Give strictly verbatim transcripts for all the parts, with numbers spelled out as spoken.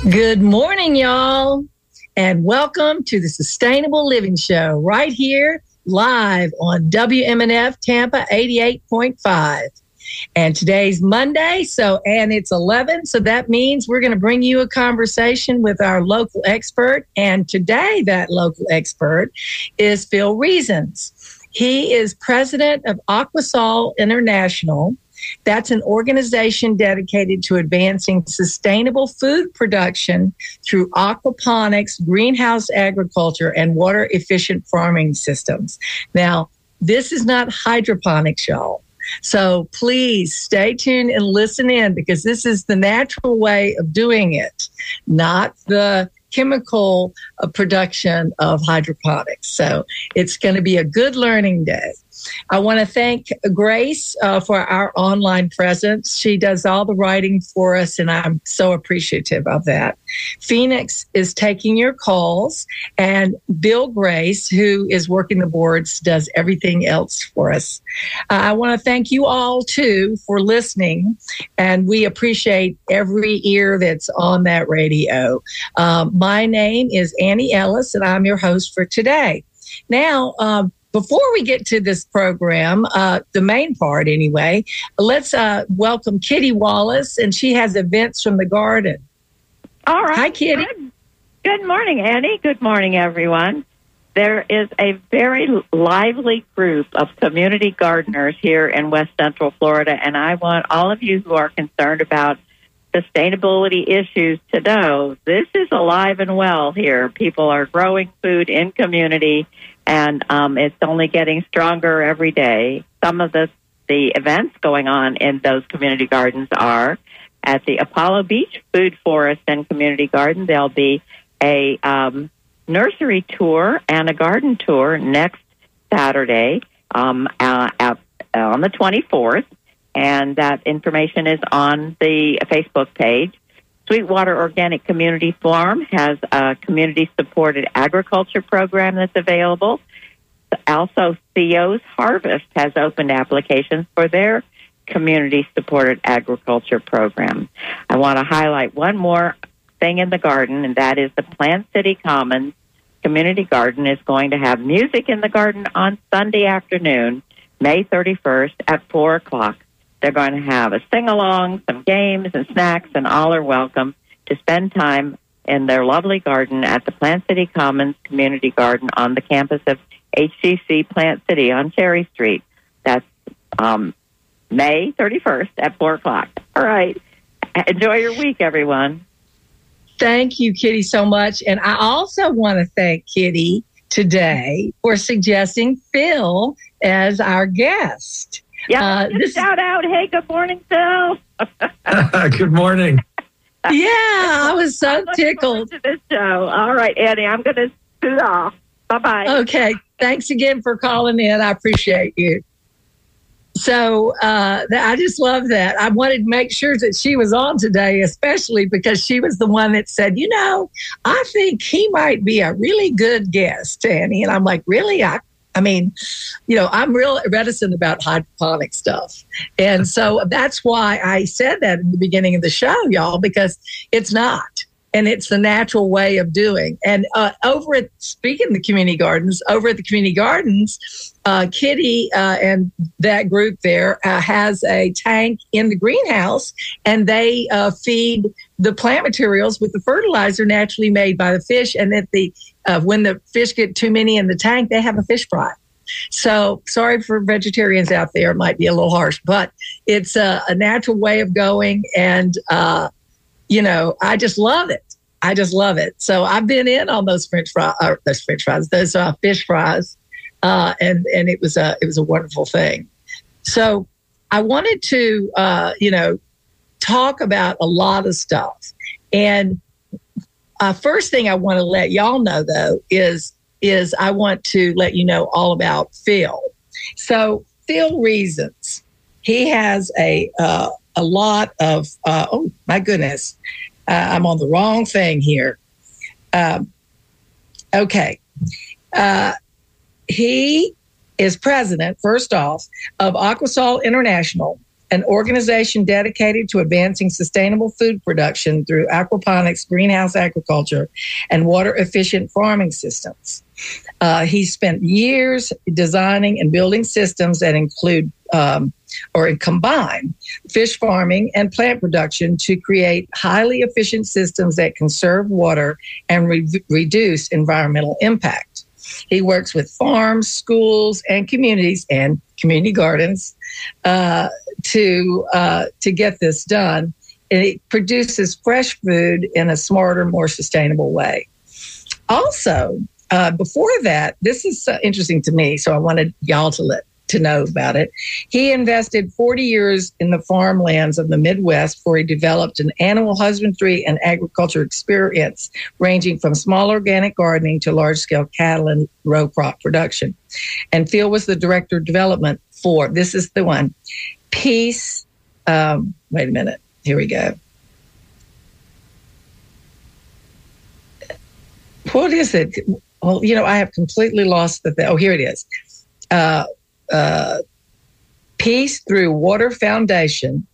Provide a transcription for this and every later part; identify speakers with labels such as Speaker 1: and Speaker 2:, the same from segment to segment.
Speaker 1: Good morning, y'all, and welcome to the Sustainable Living Show right here live on W M N F Tampa eighty-eight point five. And today's Monday, so and it's eleven, so that means we're going to bring you a conversation with our local expert. And today, that local expert is Phil Reasons. He is president of Aquasol International. That's an organization dedicated to advancing sustainable food production through aquaponics, greenhouse agriculture, and water-efficient farming systems. Now, this is not hydroponics, y'all. So please stay tuned and listen in, because this is the natural way of doing it, not the chemical uh, production of hydroponics. So it's going to be a good learning day. I want to thank Grace uh, for our online presence. She does all the writing for us, and I'm so appreciative of that. Phoenix is taking your calls, and Bill Grace, who is working the boards, does everything else for us. Uh, I want to thank you all, too, for listening, and we appreciate every ear that's on that radio. Um, my name is Annie Ellis, and I'm your host for today. Now, um, Before we get to this program, uh, the main part anyway, let's uh, welcome Kitty Wallace, and she has events from the garden.
Speaker 2: All right.
Speaker 1: Hi, Kitty.
Speaker 2: Good, Good morning, Annie. Good morning, everyone. There is a very lively group of community gardeners here in West Central Florida, and I want all of you who are concerned about sustainability issues to know this is alive and well here. People are growing food in community, and um, it's only getting stronger every day. Some of the, the events going on in those community gardens are at the Apollo Beach Food Forest and Community Garden. There'll be a um, nursery tour and a garden tour next Saturday um, uh, at, uh, on the twenty-fourth, and that information is on the Facebook page. Sweetwater Organic Community Farm has a community-supported agriculture program that's available. Also, C O's Harvest has opened applications for their community-supported agriculture program. I want to highlight one more thing in the garden, and that is the Plant City Commons Community Garden is going to have music in the garden on Sunday afternoon, May thirty-first at four o'clock. They're going to have a sing-along, some games and snacks, and all are welcome to spend time in their lovely garden at the Plant City Commons Community Garden on the campus of H C C Plant City on Cherry Street. That's um, May thirty-first at four o'clock. All right. Enjoy your week, everyone.
Speaker 1: Thank you, Kitty, so much. And I also want to thank Kitty today for suggesting Phil as our guest.
Speaker 2: Yeah, uh, this shout out. Hey, good morning, Phil.
Speaker 3: Good morning.
Speaker 1: Yeah, I was so
Speaker 2: I'm
Speaker 1: tickled.
Speaker 2: To this show. All right, Annie, I'm going to scoot off. Bye-bye.
Speaker 1: Okay, thanks again for calling in. I appreciate you. So uh, I just love that. I wanted to make sure that she was on today, especially because she was the one that said, you know, I think he might be a really good guest, Annie. And I'm like, really? I I mean, you know, I'm real reticent about hydroponic stuff. And so that's why I said that in the beginning of the show, y'all, because it's not. And it's the natural way of doing. And uh, over at, speaking of the community gardens, over at the community gardens, uh, Kitty uh, and that group there uh, has a tank in the greenhouse, and they uh, feed the plant materials with the fertilizer naturally made by the fish. And that the uh, when the fish get too many in the tank, they have a fish fry. So sorry for vegetarians out there. It might be a little harsh, but it's a, a natural way of going. And, uh, you know, I just love it. I just love it. So I've been in on those French fries, uh, those French fries, those uh, fish fries, uh, and and it was a it was a wonderful thing. So I wanted to, uh, you know, talk about a lot of stuff. And uh, first thing I want to let y'all know though is is I want to let you know all about Phil. So Phil Reasons, he has a uh, a lot of uh, oh my goodness. Uh, I'm on the wrong thing here. Um, okay. Uh, he is president, first off, of Aquasol International, an organization dedicated to advancing sustainable food production through aquaponics, greenhouse agriculture, and water-efficient farming systems. Uh, he spent years designing and building systems that include um, or combine fish farming and plant production to create highly efficient systems that conserve water and re- reduce environmental impact. He works with farms, schools, and communities and community gardens uh, to uh, to get this done. And it produces fresh food in a smarter, more sustainable way. Also, uh, before that, this is uh, interesting to me, so I wanted y'all to let to know about it. He invested forty years in the farmlands of the Midwest before he developed an animal husbandry and agriculture experience ranging from small organic gardening to large-scale cattle and row crop production. And Phil was the director of development for, this is the one, Peace, um, wait a minute, here we go. What is it? Well, you know, I have completely lost the thing. Oh, here it is. Uh, Uh, Peace Through Water Foundation,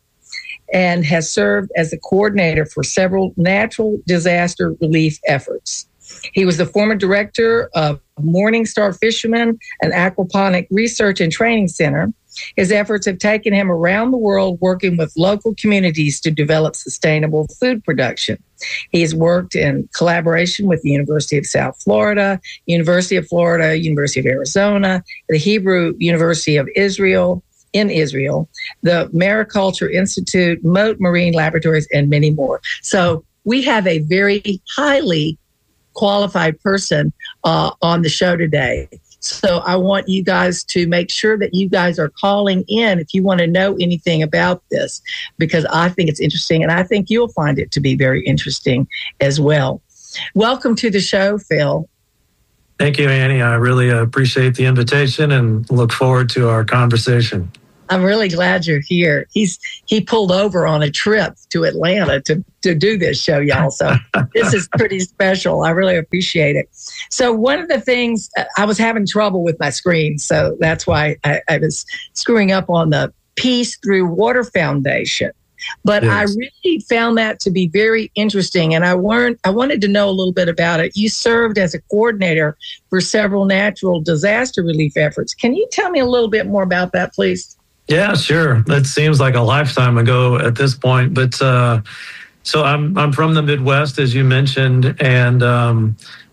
Speaker 1: and has served as a coordinator for several natural disaster relief efforts. He was the former director of Morningstar Fishermen, an aquaponic research and training center. His efforts have taken him around the world working with local communities to develop sustainable food production. He has worked in collaboration with the University of South Florida, University of Florida, University of Arizona, the Hebrew University of Israel, in Israel, the Mariculture Institute, Mote Marine Laboratories, and many more. So we have a very highly qualified person uh, on the show today. So I want you guys to make sure that you guys are calling in if you want to know anything about this, because I think it's interesting, and I think you'll find it to be very interesting as well. Welcome to the show, Phil.
Speaker 3: Thank you, Annie. I really appreciate the invitation and look forward to our conversation.
Speaker 1: I'm really glad you're here. He's he pulled over on a trip to Atlanta to, to do this show, y'all. So this is pretty special. I really appreciate it. So one of the things, I was having trouble with my screen, so that's why I, I was screwing up on the Peace Through Water Foundation. But yes. I really found that to be very interesting, and I learned, I wanted to know a little bit about it. You served as a coordinator for several natural disaster relief efforts. Can you tell me a little bit more about that, please?
Speaker 3: Yeah, sure. That seems like a lifetime ago at this point. But uh, so I'm I'm from the Midwest, as you mentioned, and um,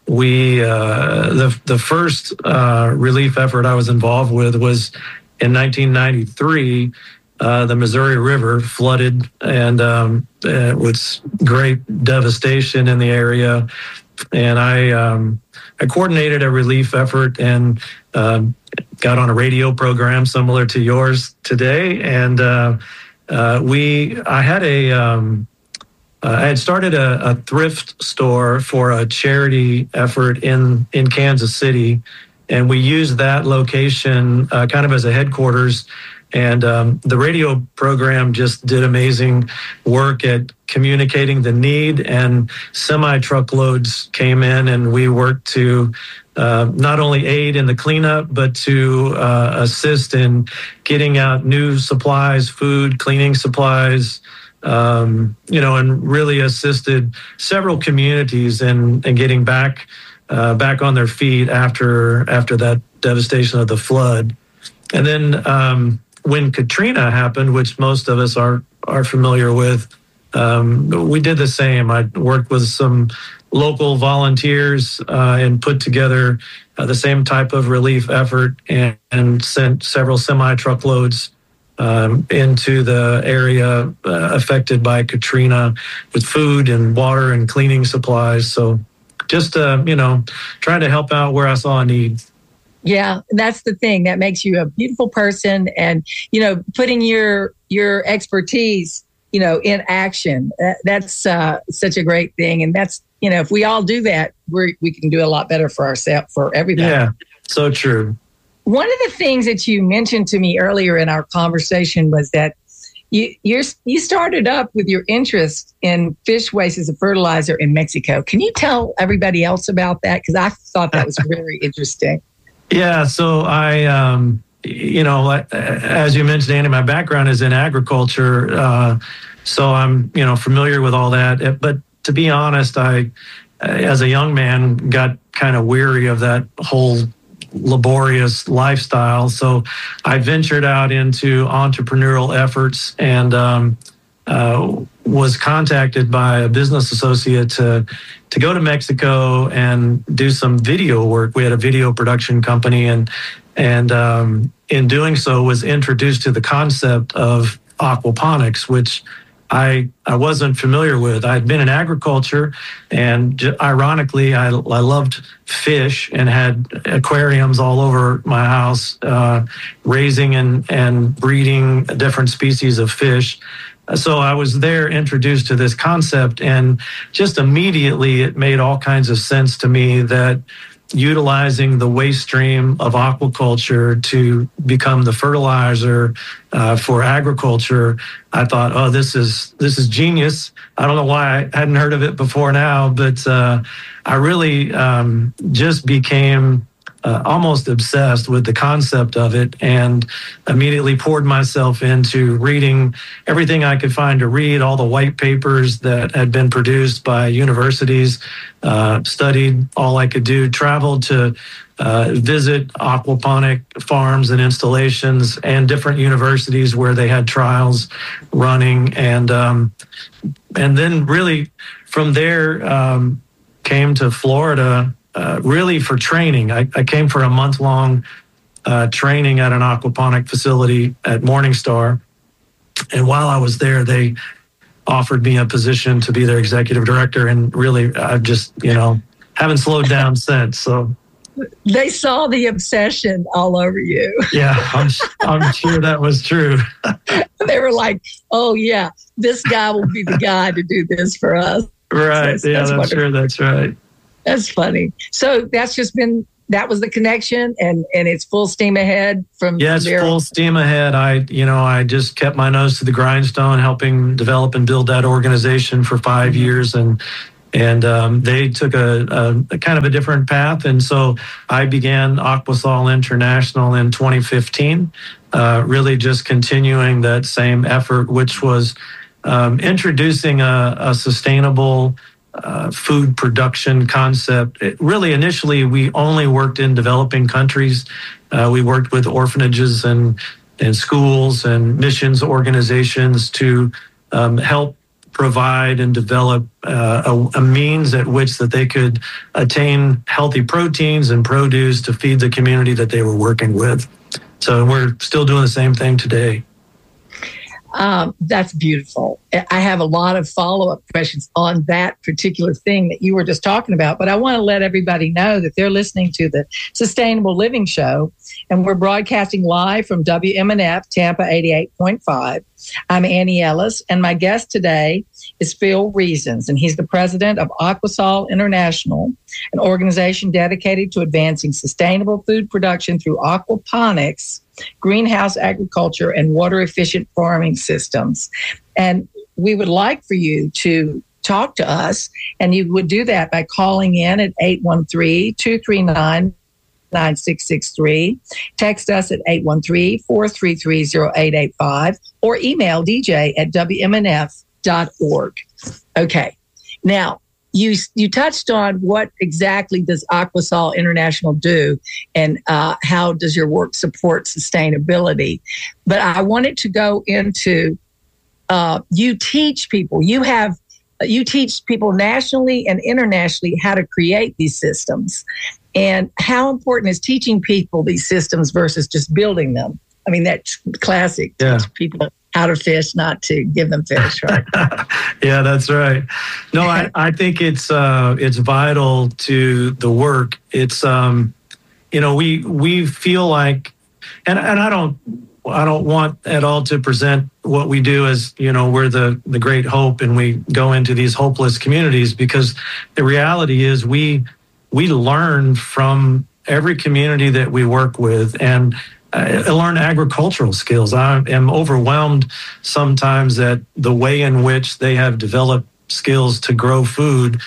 Speaker 3: we uh, the the first uh, relief effort I was involved with was in nineteen ninety-three. Uh, the Missouri River flooded, and um, it was great devastation in the area. And I um, I coordinated a relief effort and uh, got on a radio program similar to yours today. And uh, uh, we I had a um, uh, I had started a, a thrift store for a charity effort in in Kansas City, and we used that location uh, kind of as a headquarters. And um, the radio program just did amazing work at communicating the need, and semi-truckloads came in, and we worked to uh, not only aid in the cleanup, but to uh, assist in getting out new supplies, food, cleaning supplies, um, you know, and really assisted several communities in, in getting back uh, back on their feet after after that devastation of the flood. And then um, when Katrina happened, which most of us are are familiar with, um, we did the same. I worked with some local volunteers uh, and put together uh, the same type of relief effort, and, and sent several semi-truckloads um, into the area uh, affected by Katrina with food and water and cleaning supplies. So just, uh, you know, trying to help out where I saw a need.
Speaker 1: Yeah, that's the thing that makes you a beautiful person, and, you know, putting your your expertise, you know, in action. That, that's uh, such a great thing, and that's, you know, if we all do that, we we can do a lot better for ourselves, for everybody.
Speaker 3: Yeah, so true.
Speaker 1: One of the things that you mentioned to me earlier in our conversation was that you you're, you started up with your interest in fish waste as a fertilizer in Mexico. Can you tell everybody else about that? Because I thought that was very interesting.
Speaker 3: Yeah, so I, um, you know, as you mentioned, Andy, my background is in agriculture, uh, so I'm, you know, familiar with all that. But to be honest, I, as a young man, got kind of weary of that whole laborious lifestyle. So I ventured out into entrepreneurial efforts and um, uh, was contacted by a business associate to to go to Mexico and do some video work. We had a video production company, and and um, in doing so was introduced to the concept of aquaponics, which I I wasn't familiar with. I had been in agriculture, and j- ironically, I, I loved fish and had aquariums all over my house, uh, raising and, and breeding different species of fish. So I was there introduced to this concept, and just immediately it made all kinds of sense to me that utilizing the waste stream of aquaculture to become the fertilizer uh, for agriculture, I thought, oh, this is this is genius. I don't know why I hadn't heard of it before now, but uh, I really um, just became uh, almost obsessed with the concept of it, and immediately poured myself into reading everything I could find to read, all the white papers that had been produced by universities, uh, studied all I could do, traveled to uh, visit aquaponic farms and installations and different universities where they had trials running. And, um, and then really from there um, came to Florida Uh, really for training. I, I came for a month-long uh, training at an aquaponic facility at Morningstar. And while I was there, they offered me a position to be their executive director. And really, I've just, you know, haven't slowed down since. So
Speaker 1: they saw the obsession all over you.
Speaker 3: Yeah, I'm, I'm sure that was true.
Speaker 1: They were like, oh, yeah, this guy will be the guy to do this for us.
Speaker 3: Right.
Speaker 1: So
Speaker 3: yeah,
Speaker 1: that's,
Speaker 3: that's sure. That's right.
Speaker 1: That's funny. So that's just been, that was the connection, and, and it's full steam ahead from
Speaker 3: Yeah, it's
Speaker 1: there.
Speaker 3: full steam ahead. I, you know, I just kept my nose to the grindstone, helping develop and build that organization for five mm-hmm. years. And, and um, they took a, a, a kind of a different path. And so I began Aquasol International in twenty fifteen, uh, really just continuing that same effort, which was um, introducing a, a sustainable Uh, food production concept. It really, initially, we only worked in developing countries. Uh, we worked with orphanages and, and schools and missions organizations to um, help provide and develop uh, a, a means at which that they could attain healthy proteins and produce to feed the community that they were working with. So we're still doing the same thing today.
Speaker 1: Um, that's beautiful. I have a lot of follow-up questions on that particular thing that you were just talking about, but I want to let everybody know that they're listening to the Sustainable Living Show, and we're broadcasting live from W M N F Tampa eighty-eight point five. I'm Annie Ellis, and my guest today is Phil Reasons, and he's the president of Aquasol International, an organization dedicated to advancing sustainable food production through aquaponics, greenhouse agriculture, and water-efficient farming systems. And we would like for you to talk to us, and you would do that by calling in at eight one three, two three nine, nine six six three. Text us at eight one three, four three three, zero eight eight five, or email d j at w m n f dot org. Okay. Now, You you touched on what exactly does Aquasol International do, and uh, how does your work support sustainability? But I wanted to go into uh, you teach people. You have you teach people nationally and internationally how to create these systems, and how important is teaching people these systems versus just building them? I mean, that's classic.
Speaker 3: Yeah.
Speaker 1: Teach people how to fish, not to give them fish, right?
Speaker 3: Yeah, that's right. No, I, I think it's uh, it's vital to the work. It's um, you know, we we feel like, and and I don't I don't want at all to present what we do as, you know, we're the the great hope and we go into these hopeless communities, because the reality is we we learn from every community that we work with, and I learn agricultural skills. I am overwhelmed sometimes at the way in which they have developed skills to grow food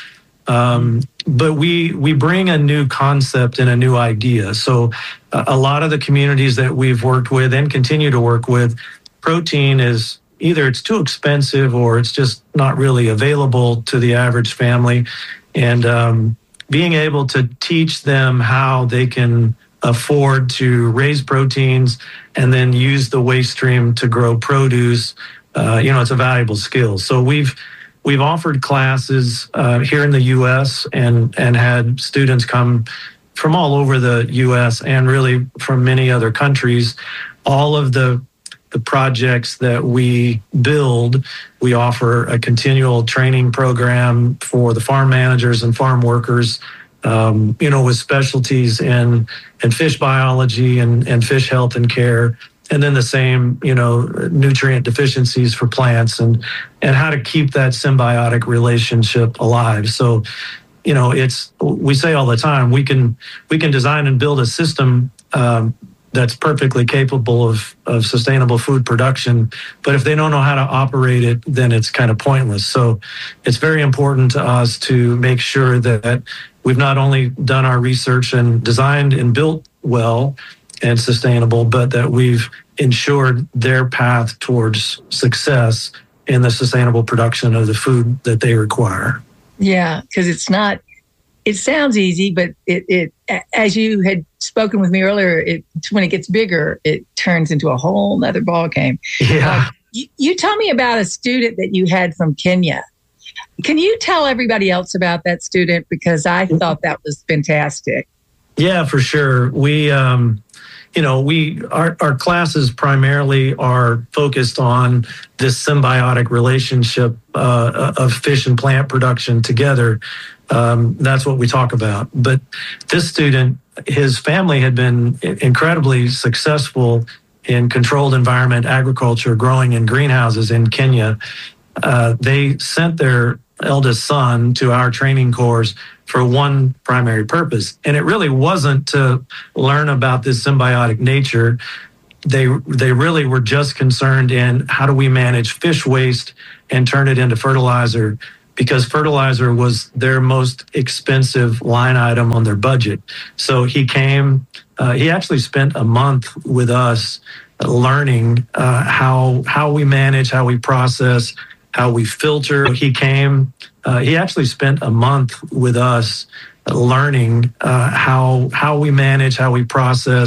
Speaker 3: Um, but we we bring a new concept and a new idea. So uh, a lot of the communities that we've worked with and continue to work with, protein is either it's too expensive or it's just not really available to the average family. And um, being able to teach them how they can afford to raise proteins and then use the waste stream to grow produce, uh, you know, it's a valuable skill. So we've we've offered classes uh, here in the U S and and had students come from all over the U S and really from many other countries. All of the the projects that we build, we offer a continual training program for the farm managers and farm workers, um, you know, with specialties in, in fish biology and, and fish health and care. And then the same, you know, nutrient deficiencies for plants and, and how to keep that symbiotic relationship alive. So, you know, it's, we say all the time, we can, we can design and build a system, um, that's perfectly capable of, of sustainable food production. But if they don't know how to operate it, then it's kind of pointless. So it's very important to us to make sure that we've not only done our research and designed and built well and sustainable, but that we've ensured their path towards success in the sustainable production of the food that they require.
Speaker 1: Yeah, because it's not, it sounds easy, but it, it, as you had spoken with me earlier, it, when it gets bigger, it turns into a whole nother ballgame.
Speaker 3: Yeah.
Speaker 1: Uh, you, you tell me about a student that you had from Kenya. Can you tell everybody else about that student? Because I thought that was fantastic.
Speaker 3: Yeah, for sure. We, um, you know, we our, our classes primarily are focused on this symbiotic relationship uh, of fish and plant production together. Um, that's what we talk about. But this student, his family had been incredibly successful in controlled environment agriculture, growing in greenhouses in Kenya. Uh, they sent their eldest son to our training course for one primary purpose. And it really wasn't to learn about this symbiotic nature. They they really were just concerned in how do we manage fish waste and turn it into fertilizer, because fertilizer was their most expensive line item on their budget. So he came, uh, he actually spent a month with us learning uh, how how we manage, how we process, how we filter. He came, uh, he actually spent a month with us learning uh, how how we manage, how we process,